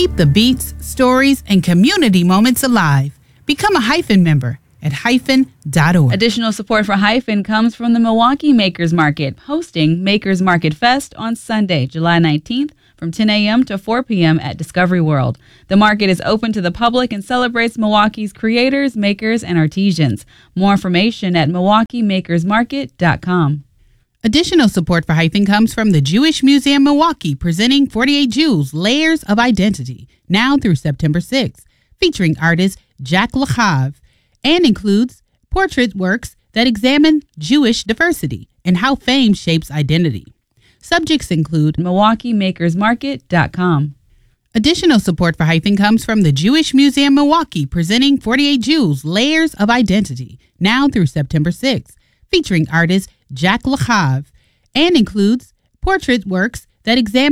Keep the beats, stories, and community moments alive. Become a Hyphen member at hyphen.org. Additional support for Hyphen comes from the Milwaukee Makers Market, hosting Makers Market Fest on Sunday, July 19th from 10 a.m. to 4 p.m. at Discovery World. The market is open to the public and celebrates Milwaukee's creators, makers, and artisans. More information at milwaukeemakersmarket.com. Additional support for Hyphen comes from the Jewish Museum Milwaukee, presenting 48 Jews, Layers of Identity, now through September 6th, featuring artist Jack Lachav, and includes portrait works that examine Jewish diversity and how fame shapes identity. Subjects include milwaukeemakersmarket.com. Additional support for Hyphen comes from the Jewish Museum Milwaukee, presenting 48 Jews, Layers of Identity, now through September 6th, featuring artist Jack Lachav, and includes portrait works that examine